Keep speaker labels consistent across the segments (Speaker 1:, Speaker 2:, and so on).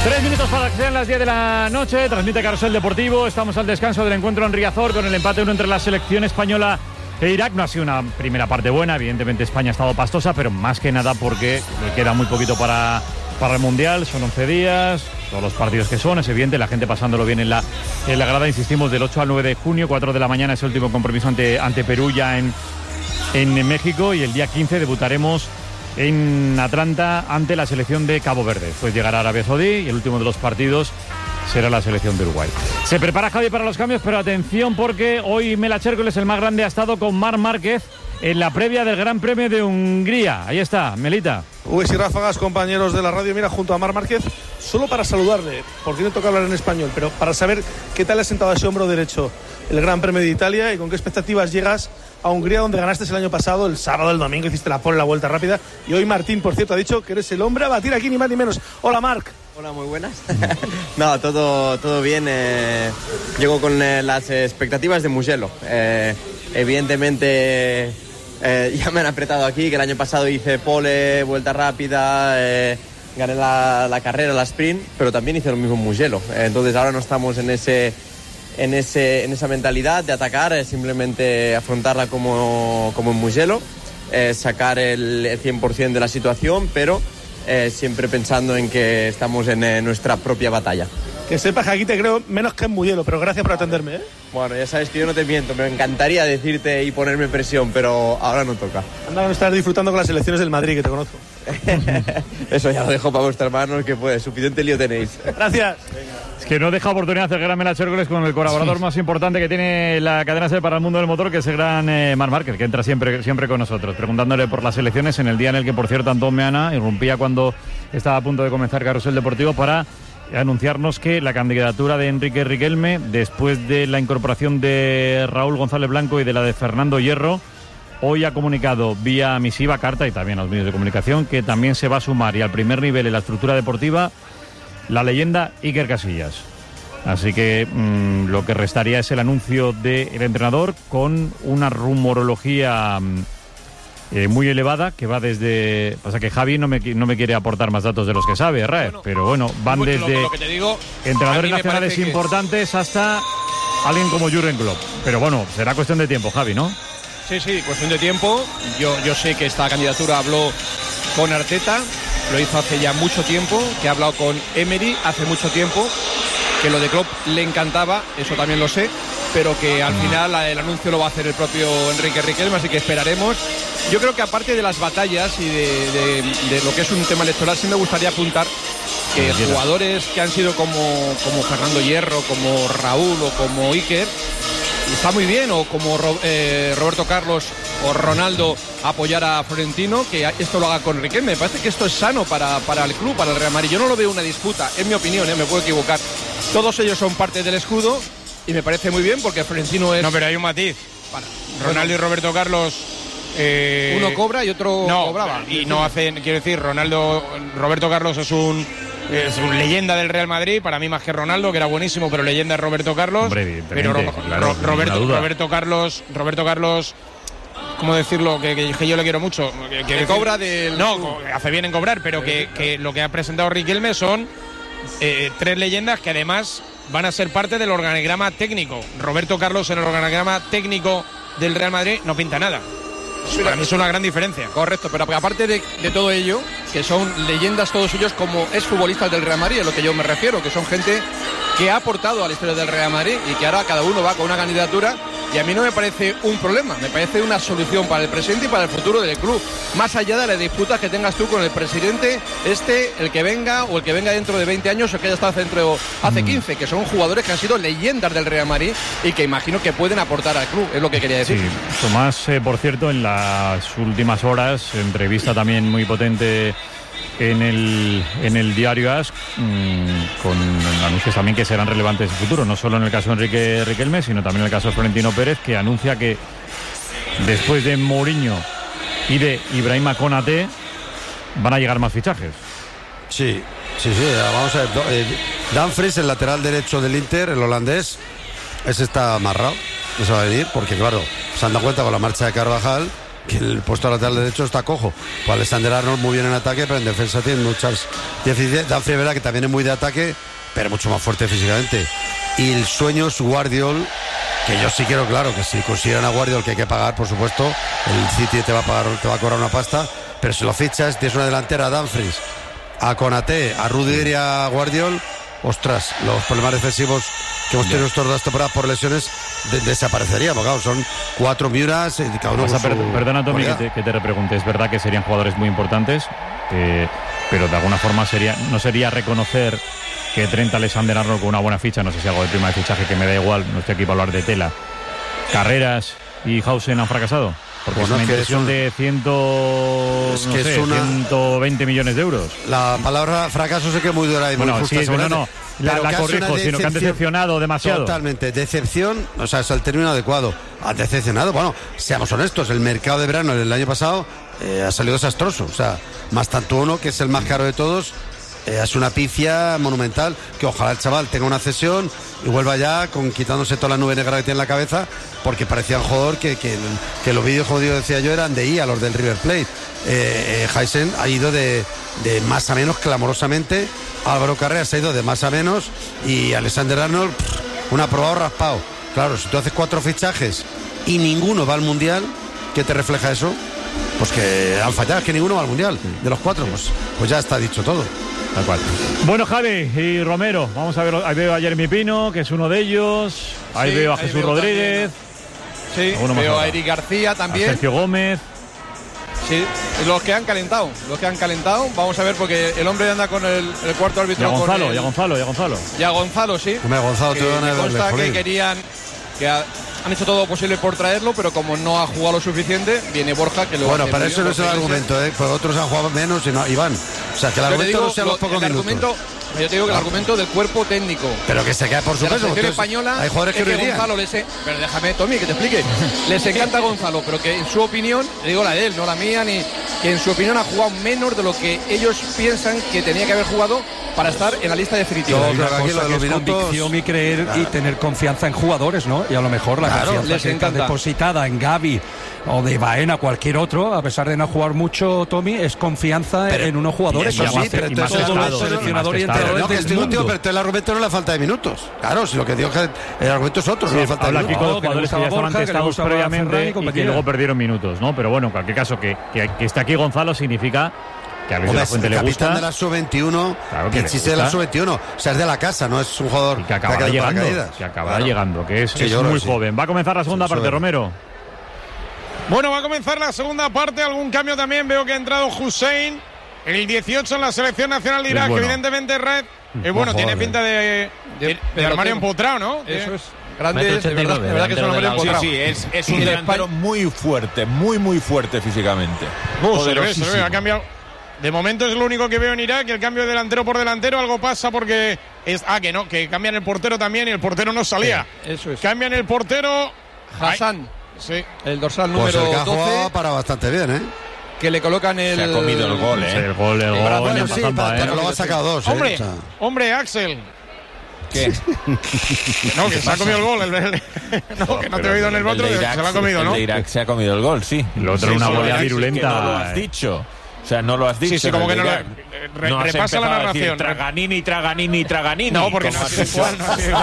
Speaker 1: 3 minutos para que sean las 10 de la noche. Transmite Carrusel Deportivo. Estamos al descanso del encuentro en Riazor con el empate 1 entre la selección española e Irak. No ha sido una primera parte buena. Evidentemente España ha estado pastosa, pero más que nada porque le queda muy poquito para el Mundial. Son 11 días. Todos los partidos que son, es evidente. La gente pasándolo bien en la grada. Insistimos, del 8 al 9 de junio. 4 de la mañana es el último compromiso ante Perú ya en México. Y el día 15 debutaremos en Atlanta ante la selección de Cabo Verde. Pues llegará Arabia Saudí y el último de los partidos será la selección de Uruguay. Se prepara Javi para los cambios, pero atención porque hoy Mela Chércoles, el más grande, ha estado con Marc Márquez en la previa del Gran Premio de Hungría. Ahí está, Melita.
Speaker 2: Uy, y ráfagas, compañeros de la radio, mira, junto a Marc Márquez, solo para saludarle, porque no toca hablar en español, pero para saber qué tal le ha sentado a ese hombro derecho el Gran Premio de Italia y con qué expectativas llegas a Hungría, donde ganaste el año pasado, el sábado, el domingo, hiciste la pole, la vuelta rápida. Y hoy Martín, por cierto, ha dicho que eres el hombre a batir aquí, ni más ni menos. Hola, Marc.
Speaker 3: Hola, muy buenas. No, todo bien. Llego con las expectativas de Mugello. Evidentemente, ya me han apretado aquí, que el año pasado hice pole, vuelta rápida, gané la carrera, la sprint, pero también hice lo mismo en Mugello. Entonces ahora no estamos en esa mentalidad de atacar, simplemente afrontarla como en Mugello, sacar el 100% de la situación, pero siempre pensando en que estamos en nuestra propia batalla.
Speaker 2: Que sepas que aquí te creo menos que en Mugello, pero gracias por atenderme, ¿eh?
Speaker 3: Bueno, ya sabes que yo no te miento, me encantaría decirte y ponerme presión, pero ahora no toca.
Speaker 2: Anda a estar disfrutando con las elecciones del Madrid, que te conozco.
Speaker 3: Eso ya lo dejo para vuestras manos, que pues suficiente lío tenéis.
Speaker 2: Gracias.
Speaker 1: Es que no deja oportunidad el gran Mela Chércoles con el colaborador más importante que tiene la cadena SER para el mundo del motor, que es el gran Marc Márquez, que entra siempre con nosotros, preguntándole por las elecciones en el día en el que, por cierto, Antón Meana irrumpía cuando estaba a punto de comenzar Carrusel Deportivo para anunciarnos que la candidatura de Enrique Riquelme, después de la incorporación de Raúl González Blanco y de la de Fernando Hierro, hoy ha comunicado vía misiva, carta y también a los medios de comunicación que también se va a sumar y al primer nivel en la estructura deportiva la leyenda Iker Casillas. Así que lo que restaría es el anuncio del entrenador con una rumorología muy elevada que va desde... Pasa que Javi no me quiere aportar más datos de los que sabe, Raef, pero bueno, van desde
Speaker 4: lo que te digo,
Speaker 1: entrenadores nacionales importantes hasta alguien como Jürgen Klopp. Pero bueno, será cuestión de tiempo, Javi, ¿no?
Speaker 4: Sí, cuestión de tiempo. Yo sé que esta candidatura habló con Arteta, lo hizo hace ya mucho tiempo, que ha hablado con Emery hace mucho tiempo, que lo de Klopp le encantaba, eso también lo sé, pero que al final el anuncio lo va a hacer el propio Enrique Riquelme, así que esperaremos. Yo creo que aparte de las batallas y de lo que es un tema electoral, sí me gustaría apuntar que jugadores que han sido como Fernando Hierro, como Raúl o como Iker, está muy bien, o como Roberto Carlos o Ronaldo, apoyar a Florentino, que esto lo haga con Riquelme. Me parece que esto es sano para el club, para el Real Madrid. Yo no lo veo una disputa, es mi opinión, me puedo equivocar. Todos ellos son parte del escudo y me parece muy bien porque Florentino es...
Speaker 5: No, pero hay un matiz. Ronaldo y Roberto Carlos...
Speaker 4: uno cobra y otro cobraba.
Speaker 5: Y no hacen, quiero decir, Roberto Carlos es un leyenda del Real Madrid, para mí más que Ronaldo, que era buenísimo, pero leyenda es Roberto Carlos.
Speaker 1: Hombre,
Speaker 5: pero
Speaker 1: claro,
Speaker 5: Roberto Carlos, ¿cómo decirlo? Que yo le quiero mucho.
Speaker 4: Que cobra del...
Speaker 5: No, hace bien en cobrar, pero que lo que ha presentado Riquelme son 3 leyendas que además van a ser parte del organigrama técnico. Roberto Carlos en el organigrama técnico del Real Madrid no pinta nada. Para mí es una gran diferencia.
Speaker 4: Correcto, pero aparte de todo ello, que son leyendas todos ellos como exfutbolistas del Real Madrid, a lo que yo me refiero, que son gente que ha aportado a la historia del Real Madrid y que ahora cada uno va con una candidatura, y a mí no me parece un problema, me parece una solución para el presente y para el futuro del club, más allá de las disputas que tengas tú con el presidente, el que venga o el que venga dentro de 20 años o que haya estado hace 15, que son jugadores que han sido leyendas del Real Madrid y que imagino que pueden aportar al club, es lo que quería decir.
Speaker 1: Sí, Tomás, por cierto, en las últimas horas, entrevista también muy potente en el diario AS, con anuncios también que serán relevantes en el futuro, no solo en el caso de Enrique Riquelme, sino también en el caso de Florentino Pérez, que anuncia que después de Mourinho y de Ibrahima Konaté van a llegar más fichajes.
Speaker 6: Sí, vamos a ver. Dumfries, el lateral derecho del Inter, el holandés, ese está amarrado, no se va a venir, porque claro, se han dado cuenta con la marcha de Carvajal que el puesto lateral derecho está cojo. Pues Alexander Arnold muy bien en ataque, pero en defensa tiene muchas deficiencias. Dumfries es verdad que también es muy de ataque, pero mucho más fuerte físicamente. Y el sueño es Guardiol, que yo sí quiero, claro, que si consideran a Guardiol, que hay que pagar, por supuesto, el City te va a cobrar una pasta, pero si lo fichas, tienes una delantera a Dumfries, a Konaté, a Rudiger y a Guardiol, ostras, los problemas defensivos que hemos tenido estos 2 temporadas por lesiones desaparecerían, porque claro, son 4 Miuras y cada uno con su
Speaker 1: Perdona, Tommy, que te repregunte. Es verdad que serían jugadores muy importantes, pero de alguna forma no sería reconocer que Trent Alexander-Arnold con una buena ficha, no sé si algo de prima de fichaje, que me da igual, no estoy aquí para hablar de tela. Carreras y Hausen han fracasado. Porque es una inversión de 120 millones de euros.
Speaker 6: La palabra fracaso sé que es muy dura y muy justa.
Speaker 1: La corrijo, sino que han decepcionado demasiado.
Speaker 6: Totalmente, decepción, o sea, es el término adecuado. Han decepcionado, bueno, seamos honestos, el mercado de verano del año pasado ha salido desastroso. O sea, más tanto uno, que es el más caro de todos, es una pifia monumental, que ojalá el chaval tenga una cesión y vuelva ya quitándose toda la nube negra que tiene en la cabeza, porque parecía un jugador que los vídeos, como decía yo, eran de IA, los del River Plate. Hausen ha ido de más a menos clamorosamente, Álvaro Carreras ha ido de más a menos, y Alexander Arnold, un aprobado raspado. Claro, si tú haces 4 fichajes y ninguno va al Mundial, ¿qué te refleja eso? Pues que han fallado, es que ninguno va al Mundial. De los 4, pues ya está dicho todo.
Speaker 1: Tal cual. Bueno, Javi y Romero, vamos a ver. Ahí veo a Jeremy Pino, que es uno de ellos. Ahí veo a Jesús Rodríguez.
Speaker 5: Sí, veo a Eric García también.
Speaker 1: A Sergio Gómez.
Speaker 5: Sí, los que han calentado. Vamos a ver, porque el hombre anda con el cuarto árbitro.
Speaker 1: Y a Gonzalo.
Speaker 5: Y a Gonzalo, sí.
Speaker 6: Gonzalo,
Speaker 5: me consta que querían, han hecho todo lo posible por traerlo, pero como no ha jugado lo suficiente, viene Borja, que luego...
Speaker 6: Bueno, para eso no es el argumento, pues otros han jugado menos y van. O sea, que el argumento no sea los pocos minutos.
Speaker 5: Yo te digo que el argumento del cuerpo técnico.
Speaker 6: Pero que se quede por supuesto.
Speaker 5: La selección española,
Speaker 6: hay jugadores que no irían.
Speaker 5: Gonzalo pero déjame, Tommy, que te explique. Les encanta Gonzalo, pero que en su opinión, le digo la de él, no la mía, ni que en su opinión ha jugado menos de lo que ellos piensan que tenía que haber jugado para estar en la lista definitiva.
Speaker 7: Yo creo que aquí lo es convicción y creer y tener confianza en jugadores, ¿no? Y a lo mejor la confianza que está depositada en Gavi o de Baena, cualquier otro, a pesar de no jugar mucho, Tommy, es confianza en unos jugadores.
Speaker 6: Eso sí, pero todos los seleccionadores y entrenadores del mundo. Pero el argumento no es la falta de minutos. Claro, si lo que digo es que el argumento es otro, no la falta de minutos.
Speaker 1: Aquí con los jugadores que ya estaban testados previamente y que luego perdieron minutos, ¿no? Pero bueno, en cualquier caso, que esté aquí Gonzalo significa que a Luis de la Fuente le gusta.
Speaker 6: El capitán de la sub-21, claro que existe de la sub-21, o sea, es de la casa, no es un jugador
Speaker 1: que acabará llegando, que es muy joven. Va a comenzar la segunda parte, Romero.
Speaker 5: Bueno, va a comenzar la segunda parte. Algún cambio también. Veo que ha entrado Hussein, el 18 en la selección nacional de Irak, evidentemente Red. Bueno, tiene pinta de armario empotrado, ¿no?
Speaker 7: Eso es.
Speaker 5: Grande, de verdad que es un armario empotrado.
Speaker 8: Sí, es un delantero muy fuerte, muy fuerte físicamente.
Speaker 5: Se ve, ha cambiado. De momento es lo único que veo en Irak, el cambio de delantero por delantero. Algo pasa porque que cambian el portero también y el portero no salía.
Speaker 7: Eso es.
Speaker 5: Cambian el portero.
Speaker 7: Hassan.
Speaker 5: Sí.
Speaker 7: El dorsal número
Speaker 6: 12. Para bastante bien,
Speaker 5: que le colocan el...
Speaker 8: Se ha comido el gol,
Speaker 1: El gol.
Speaker 6: Sí, pero luego ha sacado 2,
Speaker 5: Hombre, Axel.
Speaker 8: ¿Qué?
Speaker 5: No, que se ha comido el gol. No, que no te he oído en el otro, que se lo ha comido, ¿no?
Speaker 8: El de Irak se ha comido el gol, sí.
Speaker 1: Lo otro una goleada virulenta.
Speaker 8: Que no lo has dicho. O sea, no lo has dicho.
Speaker 5: Sí, como que no lo... repasa la narración.
Speaker 8: Traganini.
Speaker 5: No, porque no es igual.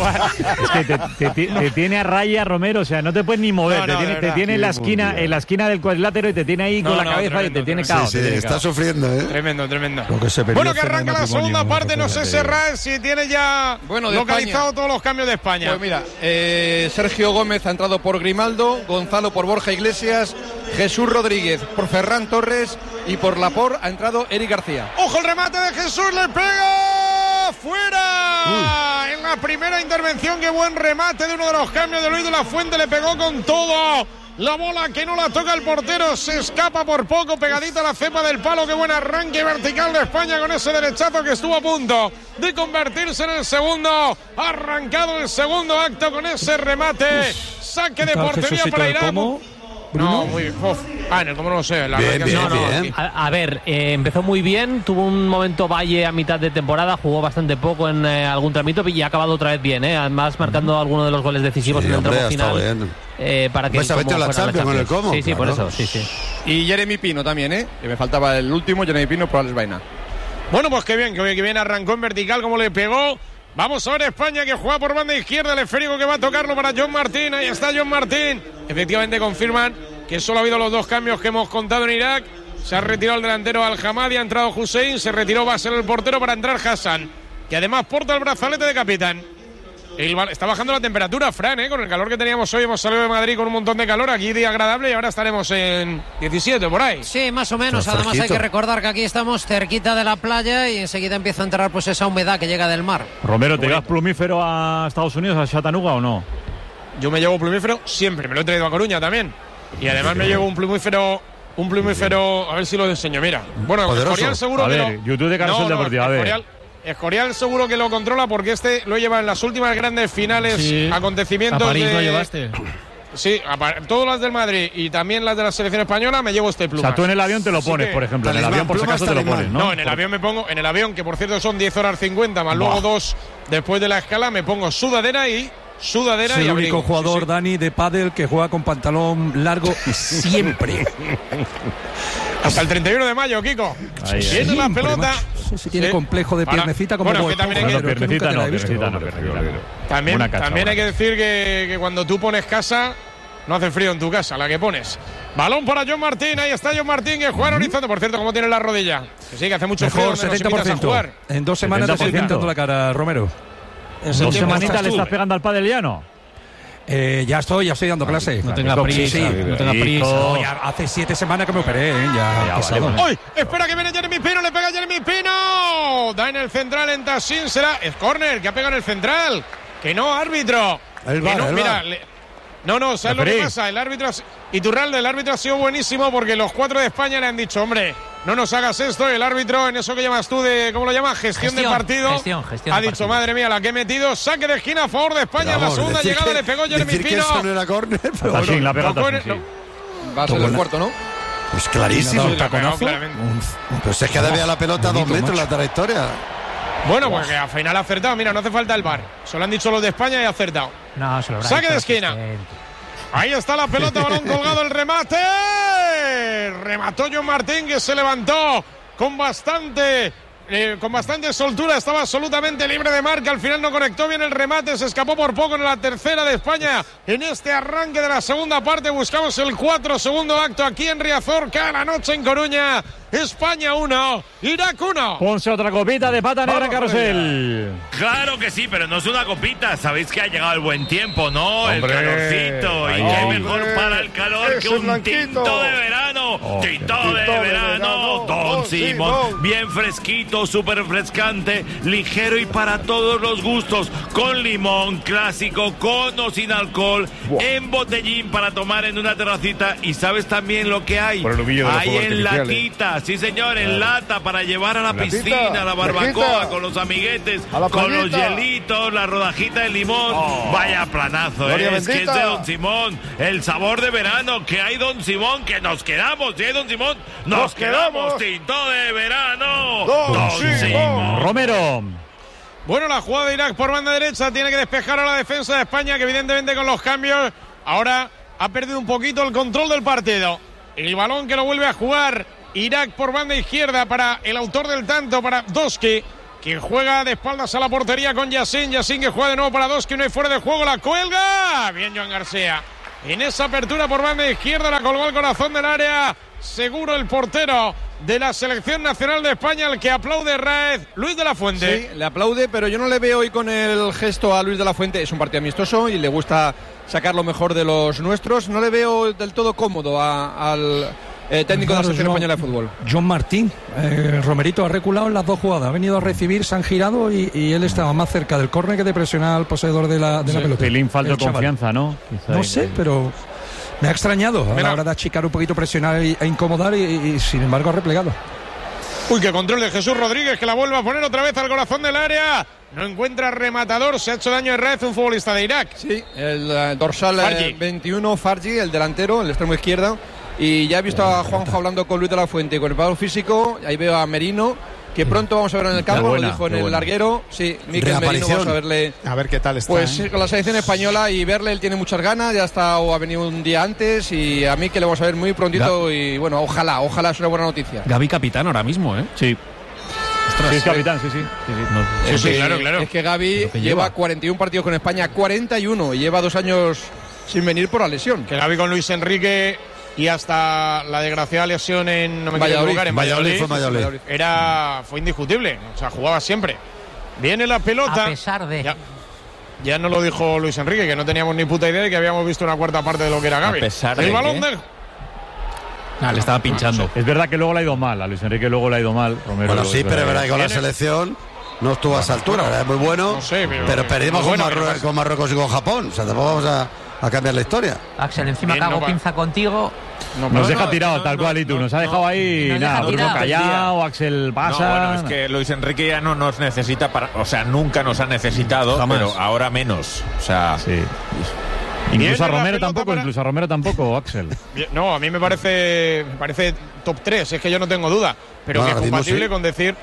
Speaker 1: Es que te tiene a raya, Romero, o sea, no te puedes ni mover. Te tiene en la esquina del cuadrilátero y te tiene ahí con la cabeza y te tiene cao.
Speaker 6: Sí, está sufriendo,
Speaker 5: Tremendo. Bueno, que arranca la segunda parte, no sé, Serrat, si tiene ya localizado todos los cambios de España.
Speaker 7: Pues mira, Sergio Gómez ha entrado por Grimaldo, Gonzalo por Borja Iglesias, Jesús Rodríguez por Ferran Torres y por Laporte ha entrado Eric García.
Speaker 5: ¡Ojo el remate de Jesús! ¡Le pega! ¡Fuera! En la primera intervención, qué buen remate de uno de los cambios de Luis de la Fuente. Le pegó con todo. La bola que no la toca el portero, se escapa por poco, pegadita a la cepa del palo. Qué buen arranque vertical de España con ese derechazo que estuvo a punto de convertirse en el segundo. Ha arrancado el segundo acto con ese remate. Saque de portería para Irán. No, muy bien. En el cómo no lo sé.
Speaker 6: Bien.
Speaker 9: A ver, empezó muy bien, tuvo un momento Valle a mitad de temporada, jugó bastante poco en algún tramito y ha acabado otra vez bien, además marcando algunos de los goles decisivos en el tramo final. Para que
Speaker 6: pues a la Champions con el Como.
Speaker 9: Sí,
Speaker 6: claro.
Speaker 9: por eso, sí.
Speaker 4: Y Jeremy Pino también, que me faltaba el último, Jeremy Pino por Alex Baena.
Speaker 5: Bueno, pues qué bien arrancó en vertical, como le pegó. Vamos a ver España, que juega por banda izquierda, el esférico que va a tocarlo para John Martín. Ahí está John Martín. Efectivamente confirman que solo ha habido los 2 cambios que hemos contado en Irak. Se ha retirado el delantero Al-Hamadi, ha entrado Hussein, se retiró Basel el portero para entrar Hassan, que además porta el brazalete de capitán. Está bajando la temperatura, Fran, con el calor que teníamos hoy. Hemos salido de Madrid con un montón de calor, aquí día agradable, y ahora estaremos en 17 por ahí.
Speaker 10: Sí, más o menos. Además hay que recordar que aquí estamos cerquita de la playa y enseguida empieza a entrar pues esa humedad que llega del mar.
Speaker 1: Romero, ¿te llevas plumífero a Estados Unidos, a Chattanooga o no?
Speaker 5: Yo me llevo plumífero siempre, me lo he traído a Coruña también. Y además me llevo un plumífero, a ver si lo enseño, mira. Bueno, Escorial seguro que lo...
Speaker 1: YouTube de Carrusel Deportivo, a ver.
Speaker 5: Escorial seguro que lo controla porque lo lleva en las últimas grandes finales, acontecimientos.
Speaker 11: A París lo llevaste.
Speaker 5: Sí, todas las del Madrid y también las de la selección española me llevo este plumas.
Speaker 1: O sea, tú en el avión te lo pones, por ejemplo. En el avión, por si acaso, te lo pones, ¿no?
Speaker 5: No, en el avión me pongo, que por cierto son 10 horas 50, más luego 2 después de la escala, me pongo sudadera y
Speaker 7: es el único jugador, Dani, de pádel que juega con pantalón largo siempre.
Speaker 5: Hasta el 31 de mayo, Kiko. Tiene la pelota.
Speaker 7: Tiene complejo de piernecita como
Speaker 5: que también hay que también hay que decir que cuando tú pones casa, no hace frío en tu casa, la que pones. Balón para John Martín, ahí está John Martín, que juega en horizonte. Por cierto, ¿cómo tiene la rodilla? Que sí, que hace mucho frío.
Speaker 7: 70%. En 2 semanas te estoy pintando la cara, Romero.
Speaker 1: ¿En 2 semanitas le estás pegando al pádel ya, no?
Speaker 7: Ya estoy dando clase.
Speaker 11: No tenga prisa. No tenga prisa.
Speaker 7: No, ya hace 7 semanas que me operé, ya
Speaker 5: vale. ¡Uy! Espera que viene Jeremy Pino, le pega Jeremy Pino. Da en el central en Tassin, será es córner, que ha pegado en el central. Que no, árbitro. No, ¿sabes lo que pasa? El árbitro Iturralde, el árbitro ha sido buenísimo porque los 4 de España le han dicho, hombre, no nos hagas esto. El árbitro, en eso que llamas tú de, ¿cómo lo llamas? Gestión de partido.
Speaker 9: Gestión
Speaker 5: ha dicho, madre mía, la que he metido. Saque de esquina a favor de España. En la segunda llegada le pegó Jeremy Pino.
Speaker 6: Que eso no era córner, pero
Speaker 1: bueno,
Speaker 6: la
Speaker 1: pegó
Speaker 4: va a ser el cuarto, ¿no?
Speaker 6: Pues clarísimo. Pues es que debía la pelota a 2 metros la trayectoria.
Speaker 5: Bueno, pues que al final ha acertado. Mira, no hace falta el VAR. Se lo han dicho los de España y ha acertado.
Speaker 9: No, se lo habrá
Speaker 5: Saque de esquina. Ahí está la pelota, balón colgado, el remate. Remató John Martín, que se levantó con bastante soltura, estaba absolutamente libre de marca, al final no conectó bien el remate, se escapó por poco en la tercera de España en este arranque de la segunda parte. Buscamos el 4, segundo acto aquí en Riazor, cada noche en Coruña. España 1, Irak 1.
Speaker 1: Ponse otra copita de pata negra en Carrusel.
Speaker 12: Claro que sí, pero no es una copita. Sabéis que ha llegado el buen tiempo, ¿no? ¡Hombre! El calorcito. Y qué mejor para el calor que un tinto de verano. Tinto de verano. Don Simón. Bien fresquito, súper refrescante, ligero y para todos los gustos. Con limón, clásico, con o sin alcohol. En botellín para tomar en una terracita. Y sabes también lo que hay. Hay en latitas. Sí, señor, en lata para llevar a la piscina, a la barbacoa, con los amiguetes, con los hielitos, la rodajita de limón. Vaya planazo, es que es de Don Simón. El sabor de verano que hay, Don Simón, que nos quedamos. ¿Sí, Don Simón? Nos quedamos. Tinto de verano. Don Simón.
Speaker 1: Romero.
Speaker 5: Bueno, la jugada de Irak por banda derecha tiene que despejar a la defensa de España, que evidentemente con los cambios ahora ha perdido un poquito el control del partido. El balón que lo vuelve a jugar Irak por banda izquierda para el autor del tanto, para Doski, quien juega de espaldas a la portería con Yassin. Yassin que juega de nuevo para Doski, no hay fuera de juego, la cuelga. Bien Joan García. En esa apertura por banda izquierda la colgó al corazón del área. Seguro el portero de la selección nacional de España, el que aplaude Raez, Luis de la Fuente.
Speaker 4: Sí, le aplaude, pero yo no le veo hoy con el gesto a Luis de la Fuente. Es un partido amistoso y le gusta sacar lo mejor de los nuestros. No le veo del todo cómodo al técnico de la selección española de fútbol.
Speaker 7: John Martín, Romerito ha reculado en las 2 jugadas, ha venido a recibir, se han girado y él estaba más cerca del córner que de presionar al poseedor de la pelota.
Speaker 1: Pelín falta de confianza, ¿no?
Speaker 7: No sé, pero me ha extrañado a la hora de achicar un poquito, presionar e incomodar y sin embargo ha replegado.
Speaker 5: Uy, qué control de Jesús Rodríguez, que la vuelve a poner otra vez al corazón del área. No encuentra rematador, se ha hecho daño Herrera, un futbolista de Irak.
Speaker 4: Sí, el dorsal 21, Fargi, el delantero, el extremo izquierdo. Y ya he visto a Juanjo hablando con Luis de la Fuente, con el preparador físico. Ahí veo a Merino, que pronto vamos a ver en el campo, lo dijo en el larguero. Sí, Mikel Merino, vamos a verle.
Speaker 13: A ver qué tal está.
Speaker 4: Pues con la selección española y verle, él tiene muchas ganas, ya está o ha venido un día antes y a mí que le vamos a ver muy prontito y bueno, ojalá es una buena noticia.
Speaker 11: Gavi capitán ahora mismo, ¿eh?
Speaker 1: Sí. Ostras, sí, es capitán, sí.
Speaker 5: Sí, claro.
Speaker 4: Es que Gavi lleva 41 partidos con España, 41, y lleva 2 años sin venir por la lesión.
Speaker 5: Que Gavi con Luis Enrique y hasta la desgraciada lesión en Valladolid fue indiscutible, o sea, jugaba siempre. Viene la pelota.
Speaker 10: A pesar de...
Speaker 5: Ya nos lo dijo Luis Enrique, que no teníamos ni puta idea de que habíamos visto una cuarta parte de lo que era Gavi.
Speaker 11: A pesar
Speaker 5: el
Speaker 11: de
Speaker 5: balón del...
Speaker 11: le estaba pinchando.
Speaker 1: Es verdad que luego le ha ido mal, a Luis Enrique luego le ha ido mal. Romero,
Speaker 6: bueno, sí, pero es verdad que con la selección no estuvo a esa altura, era muy bueno,
Speaker 5: no sé,
Speaker 6: pero perdimos con Marruecos y con Japón, o sea, tampoco vamos a cambiar la historia.
Speaker 10: Axel, encima cago pinza contigo.
Speaker 1: Nos deja tirado tal cual y tú, nos ha dejado ahí callado, Axel pasa.
Speaker 8: No, bueno, es que Luis Enrique ya no nos necesita nunca nos ha necesitado, jamás. Pero ahora menos, o sea,
Speaker 1: sí. Incluso a Romero tampoco, Axel.
Speaker 5: No, a mí me parece top 3, es que yo no tengo duda, pero que es compatible con decir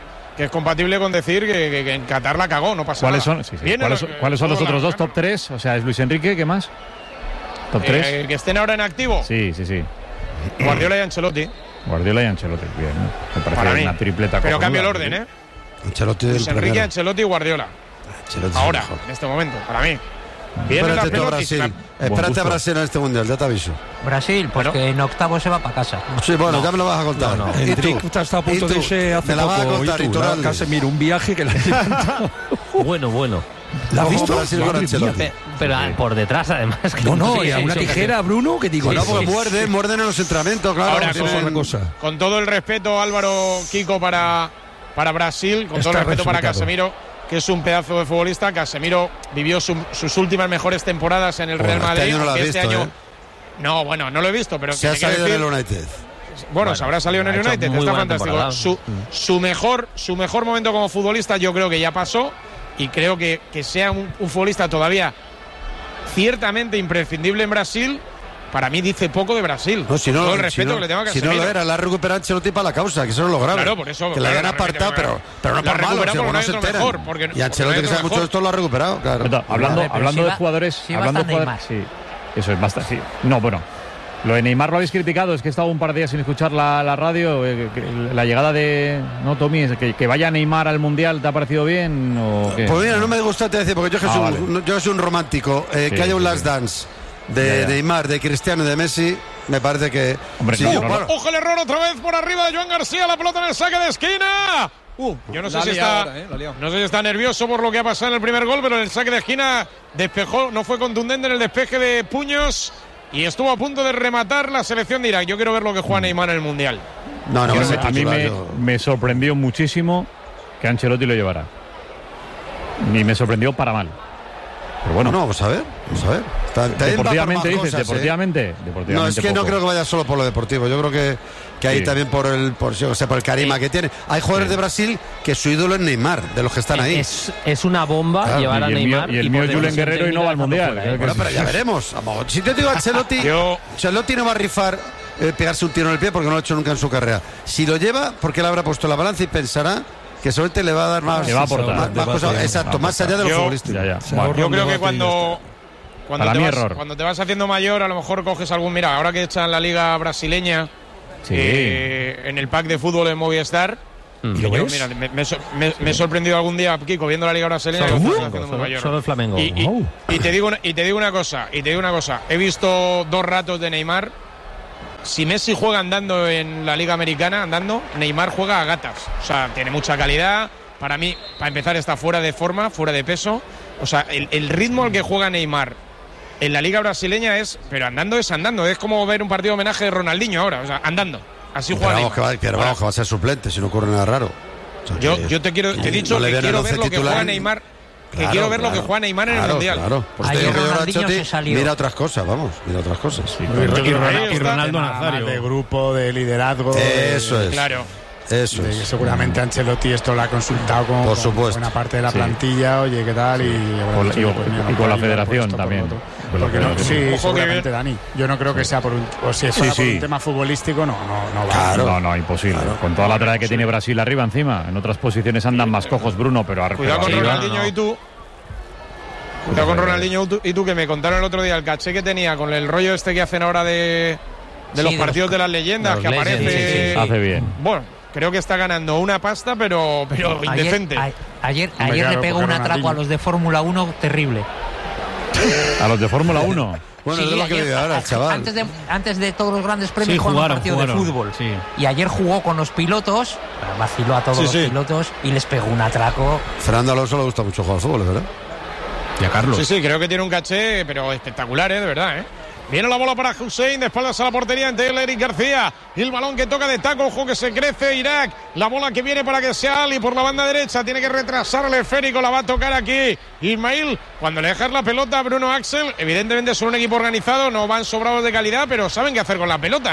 Speaker 5: que en Qatar la cagó, no pasa nada.
Speaker 1: ¿Cuáles son los otros dos top 3? O sea, es Luis Enrique, ¿qué más? ¿Top 3?
Speaker 5: Que estén ahora en activo.
Speaker 1: Sí.
Speaker 5: Guardiola y Ancelotti, bien.
Speaker 1: Me parece una tripleta.
Speaker 5: Pero cambio el orden, ¿eh? Luis Enrique, Ancelotti y Guardiola. Ahora, en este momento, para mí.
Speaker 6: Espérate a Brasil. Espérate a Brasil en este mundial, ya te aviso.
Speaker 10: Brasil, pues que en octavo se va para casa.
Speaker 6: Sí, bueno, ya me lo vas a contar.
Speaker 7: ¿Y tú? Está a punto de irse hace poco. Casemiro, un viaje que la
Speaker 9: Bueno.
Speaker 7: ¿La has visto?
Speaker 6: Brasil con Ancelotti.
Speaker 9: Pero por detrás, además.
Speaker 7: No, y a una tijera, Bruno, que digo.
Speaker 6: No, porque muerden en los entrenamientos, claro.
Speaker 5: Ahora, con todo el respeto, Álvaro, Kiko, para Brasil, con todo el respeto para Casemiro, que es un pedazo de futbolista. Casemiro vivió sus últimas mejores temporadas en el Real Madrid.
Speaker 6: Este año
Speaker 5: no, bueno, no lo he visto, pero
Speaker 6: se ha salido en el United.
Speaker 5: Bueno, se habrá salido en el United, está fantástico. Su mejor momento como futbolista yo creo que ya pasó, y creo que sea un futbolista todavía ciertamente imprescindible en Brasil. Para mí dice poco de Brasil.
Speaker 6: No,
Speaker 5: todo el respeto que le tengo a Casemiro.
Speaker 6: Si no lo era, la ha recuperado Ancelotti para la causa, que eso no es lo grave.
Speaker 5: Claro, por eso.
Speaker 6: Que la hayan apartado, pero no por malo, si no se enteran. Y Ancelotti, que sabe mucho de esto, lo ha recuperado, claro.
Speaker 1: Hablando de jugadores...
Speaker 10: Sí,
Speaker 1: eso es bastante... Sí. No, bueno... Lo de Neymar lo habéis criticado, es que he estado un par de días sin escuchar la radio. La llegada de... No, Tommy, que vaya Neymar al Mundial, ¿te ha parecido bien o qué?
Speaker 6: Pues mira, no me gusta, te decir, porque yo soy un romántico. Que haya un last dance de Neymar, de Cristiano y de Messi, me parece que...
Speaker 1: Hombre,
Speaker 6: sí,
Speaker 5: ¡Ojo el error otra vez por arriba de Joan García! La pelota en el saque de esquina. Yo no sé si está nervioso por lo que ha pasado en el primer gol, pero en el saque de esquina despejó, no fue contundente en el despeje de puños y estuvo a punto de rematar la selección de Irak. Yo quiero ver lo que juega Neymar en el Mundial.
Speaker 1: A mí me sorprendió muchísimo que Ancelotti lo llevara. Ni me sorprendió para mal. Pero bueno.
Speaker 6: No, vamos a ver.
Speaker 1: Deportivamente dices, deportivamente.
Speaker 6: No, es que
Speaker 1: poco.
Speaker 6: No creo que vaya solo por lo deportivo. Yo creo que ahí también por el carisma que tiene. Hay jugadores de Brasil que su ídolo es Neymar, de los que están ahí.
Speaker 9: Es una bomba llevar a Neymar.
Speaker 1: Y el mío es Julen Guerrero y no va al Mundial.
Speaker 6: Bueno, pero ya veremos. Si te digo Ancelotti, Ancelotti no va a rifar pegarse un tiro en el pie porque no lo ha hecho nunca en su carrera. Si lo lleva, porque él habrá puesto la balanza y pensará que solamente le va a dar más.
Speaker 1: Le va a aportar.
Speaker 6: Más cosas, exacto, más allá de los futbolistas.
Speaker 5: Yo creo que cuando te vas haciendo mayor, a lo mejor coges algún. Mira, ahora que echan la liga brasileña en el pack de fútbol en Movistar. Mira, me he sorprendido algún día, Kiko, viendo la liga brasileña.
Speaker 9: Solo el Flamengo.
Speaker 5: Y te digo una cosa. He visto 2 ratos de Neymar. Si Messi juega andando en la Liga Americana, Neymar juega a gatas. O sea, tiene mucha calidad. Para mí, para empezar, está fuera de forma, fuera de peso. O sea, el ritmo al que juega Neymar en la Liga Brasileña pero andando es andando. Es como ver un partido de homenaje de Ronaldinho ahora. O sea, andando. Así juega Neymar.
Speaker 6: Vamos, que va a ser suplente, si no ocurre nada raro. O sea,
Speaker 5: te he dicho que quiero ver lo que juega Neymar. Quiero ver lo que juega Neymar en el Mundial.
Speaker 6: Claro, pues te digo que Ancelotti mira otras cosas, mira otras cosas.
Speaker 8: Y Ronaldo Nazario. De grupo, de liderazgo.
Speaker 6: Eso es.
Speaker 5: Claro.
Speaker 6: Eso es.
Speaker 13: Seguramente Ancelotti esto lo ha consultado con buena parte de la plantilla, oye, ¿qué tal?
Speaker 1: Y con la federación también.
Speaker 13: Seguramente, Dani. Yo no creo que sea por un tema futbolístico, no va.
Speaker 1: No, imposible. Claro. Con toda la trayectoria que tiene Brasil arriba encima. En otras posiciones andan más cojos, Bruno, pero
Speaker 5: cuidado con Ronaldinho y tú. Cuidado con Ronaldinho y tú, que me contaron el otro día el caché que tenía con el rollo este que hacen ahora de los partidos de las leyendas, que aparece.
Speaker 1: Hace bien.
Speaker 5: Bueno, creo que está ganando una pasta, pero indecente.
Speaker 10: Ayer le pegó un atraco a los de Fórmula 1 terrible.
Speaker 1: ¿A los de Fórmula 1?
Speaker 6: Bueno, es de lo que le dio ahora, chaval.
Speaker 10: Antes de todos los grandes premios jugaron un partido de fútbol. Sí. Y ayer jugó con los pilotos, vaciló a todos los pilotos y les pegó un atraco.
Speaker 6: Fernando Alonso le gusta mucho jugar al fútbol, ¿verdad?
Speaker 11: Y a Carlos.
Speaker 5: Sí, creo que tiene un caché, pero espectacular, de verdad, Viene la bola para Hussein, de espaldas a la portería ante Eric García. El balón que toca de taco, ojo que se crece Irak. La bola que viene para que sea Ali por la banda derecha. Tiene que retrasar el esférico, la va a tocar aquí Ismail. Cuando le dejas la pelota a Bruno Axel, evidentemente son un equipo organizado, no van sobrados de calidad, pero saben qué hacer con la pelota,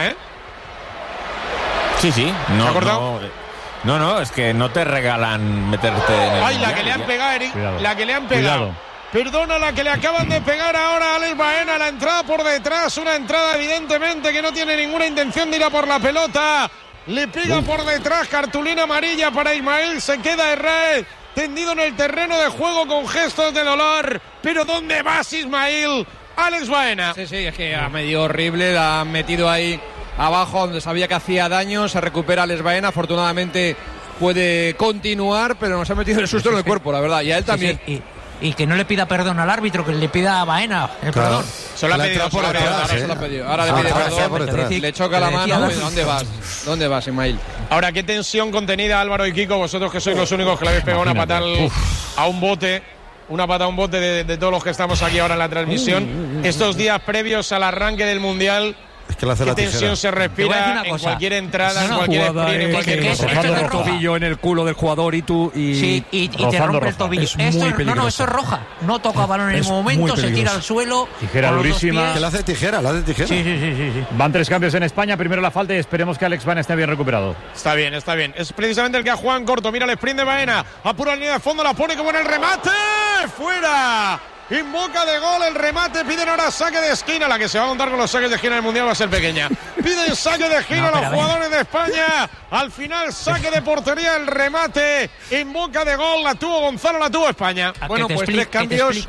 Speaker 8: Sí.
Speaker 5: ¿Se ha acordado?
Speaker 8: No, es que no te regalan meterte en el...
Speaker 5: ¡Ay, la que le han pegado, Eric! Cuidado. La que le han pegado. Cuidado. Perdona la que le acaban de pegar ahora a Alex Baena, la entrada por detrás, una entrada evidentemente que no tiene ninguna intención de ir a por la pelota. Le pega por detrás, cartulina amarilla para Ismail, se queda Herrera tendido en el terreno de juego con gestos de dolor. Pero ¿dónde vas, Ismail? Alex Baena.
Speaker 4: Sí, es que ha medio horrible, la han metido ahí abajo donde sabía que hacía daño, se recupera Alex Baena, afortunadamente puede continuar, pero nos ha metido el susto en el cuerpo, la verdad, y a él también.
Speaker 10: Y que no le pida perdón al árbitro, que le pida a Baena el perdón.
Speaker 5: Se lo ha pedido por atrás.
Speaker 4: Ahora le pide perdón, le choca la mano. ¿Dónde vas, Ismail?
Speaker 5: Ahora, qué tensión contenida, Álvaro y Kiko, vosotros que sois los únicos que le habéis pegado una patada a un bote. Una patada a un bote de todos los que estamos aquí ahora en la transmisión. Estos días previos al arranque del Mundial.
Speaker 6: Es que la hace
Speaker 5: ¿Qué
Speaker 6: la
Speaker 5: tensión se respira en cualquier entrada, en cualquier sprint, en cualquier cosa?
Speaker 7: Rozando el tobillo en el culo del jugador y
Speaker 10: te rompe el tobillo. Esto es roja. No toca balón en ningún momento, se tira al suelo.
Speaker 1: Tijera durísima.
Speaker 6: Que la hace tijera.
Speaker 10: Sí.
Speaker 1: Van 3 cambios en España. Primero la falta y esperemos que Alex Baena esté bien recuperado.
Speaker 5: Está bien. Es precisamente el que ha jugado en corto. Mira el sprint de Baena. Apura la línea de fondo, la pone como en el remate. ¡Fuera! En boca de gol el remate, piden ahora saque de esquina. La que se va a montar con los saques de esquina del Mundial va a ser pequeña. Piden saque de esquina los jugadores de España. Al final saque de portería, el remate en boca de gol. La tuvo Gonzalo, la tuvo España.
Speaker 10: Bueno, pues 3 cambios.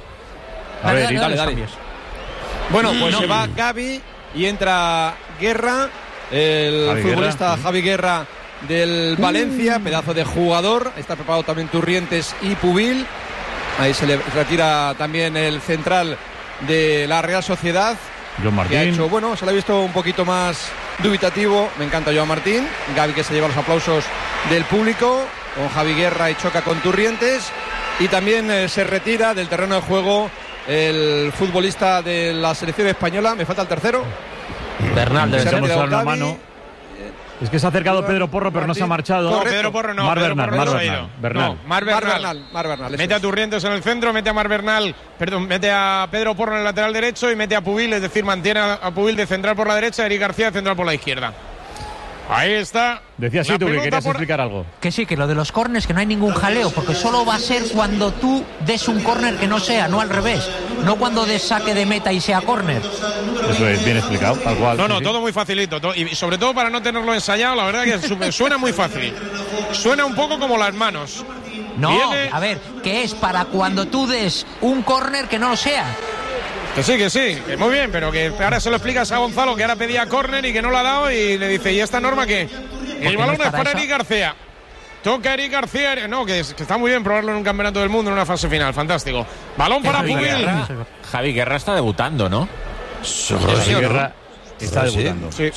Speaker 4: Dale. Bueno, pues se va Gavi y entra Guerra, el futbolista Javi Guerra del Valencia, pedazo de jugador. Está preparado también Turrientes y Pubil. Ahí se le retira también el central de la Real Sociedad.
Speaker 1: Joan Martín.
Speaker 4: Que ha hecho, se le ha visto un poquito más dubitativo. Me encanta Joan Martín. Gavi, que se lleva los aplausos del público. Con Javi Guerra y choca con Turrientes. Y también se retira del terreno de juego el futbolista de la selección española. Me falta el tercero.
Speaker 1: Bernal, debe ser una mano. Es que se ha acercado Pedro Porro, pero no se ha marchado.
Speaker 5: No, Pedro Porro no.
Speaker 1: Mar
Speaker 5: Bernal. Mete a Turrientes en el centro, mete a Pedro Porro en el lateral derecho y mete a Pubil, es decir, mantiene a Pubil de central por la derecha, Eric García de central por la izquierda. Ahí está.
Speaker 1: Decías tú que querías explicar algo.
Speaker 10: Que sí, que lo de los córners, que no hay ningún jaleo, porque solo va a ser cuando tú des un córner que no sea, no al revés. No cuando des saque de meta y sea córner.
Speaker 1: Eso es bien explicado, tal cual.
Speaker 5: No, todo muy facilito. Y sobre todo para no tenerlo ensayado, la verdad que suena muy fácil. Suena un poco como las manos.
Speaker 10: No, a ver, que es para cuando tú des un córner que no lo sea.
Speaker 5: Que sí, que muy bien, pero que ahora se lo explicas a Gonzalo, que ahora pedía córner y que no lo ha dado, y le dice, ¿y esta norma qué? El balón es para Eric García. Toca Eric García, que está muy bien probarlo en un campeonato del mundo en una fase final, fantástico. Balón para Pubil.
Speaker 8: Javi Guerra está debutando, ¿no?
Speaker 1: Javi Guerra está debutando.
Speaker 5: Sí.